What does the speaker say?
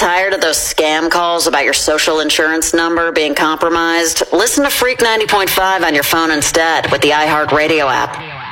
Tired of those scam calls about your social insurance number being compromised? Listen to Freak 90.5 on your phone instead with the iHeartRadio app.